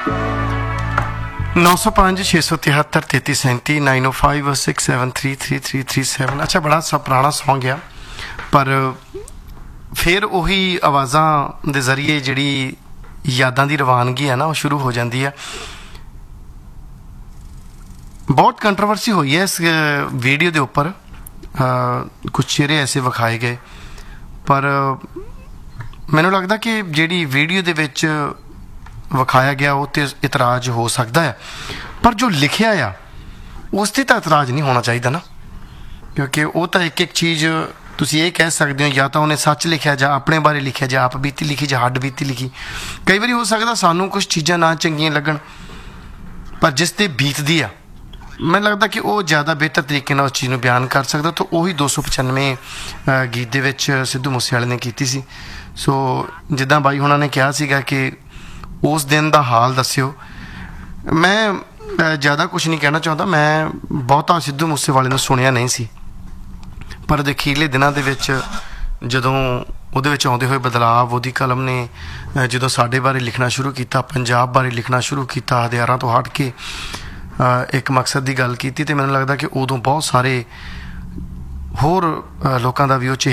905 673 3337 905 673 3337। अच्छा, बड़ा सा पुराना सॉन्ग आ, पर फिर ਉਹੀ ਆਵਾਜ਼ਾਂ ਦੇ ਜ਼ਰੀਏ ਜਿਹੜੀ ਯਾਦਾਂ ਦੀ ਰਵਾਨਗੀ ਹੈ ਨਾ ਉਹ ਸ਼ੁਰੂ ਹੋ ਜਾਂਦੀ ਹੈ। बहुत कंट्रोवर्सी हुई है इस वीडियो के उपर, कुछ चेहरे ऐसे विखाए गए, पर मैनू लगता कि जिहड़ी वीडियो दे विच विखाया गया वो तो इतराज़ हो सकता है, पर जो लिखिया आ उस ते तां इतराज़ नहीं होना चाहिए ना, क्योंकि वो तो एक एक चीज़ तुसीं ये कह सकते हो, या तो उन्हें सच लिखिया जां अपने बारे लिखिया जां आप बीती लिखी जां हड्ड बीती लिखी। कई बार हो सकता सानू कुछ चीज़ां ना चंगियां लगन, पर जिस ते बीतदी आ मैं लगता कि वो ज़्यादा बेहतर तरीके उस चीज़ को बयान कर सकता। तो वही 295 गीत दे विच सिद्धू मूसेवाले ने की सी। सो जिद्दां बाई हुणां ने कहा सीगा कि उस दिन का हाल दस्सिओ। मैं ज़्यादा कुछ नहीं कहना चाहता, मैं बहुता सिद्धू मूसेवाले नूं सुनिया नहीं सी, पर अखीरले दिनां दे विच जदों ਉਹਦੇ ਵਿੱਚ ਆਉਂਦੇ ਹੋਏ ਬਦਲਾਵ, ਉਹਦੀ ਕਲਮ ਨੇ ਜਦੋਂ ਸਾਡੇ ਬਾਰੇ ਲਿਖਣਾ ਸ਼ੁਰੂ ਕੀਤਾ, ਪੰਜਾਬ ਬਾਰੇ ਲਿਖਣਾ ਸ਼ੁਰੂ ਕੀਤਾ, ਹਥਿਆਰਾਂ ਤੋਂ ਹਟ ਕੇ एक मकसद की गल की, तो मैंने लगता कि उदों बहुत सारे होर लोगों का भी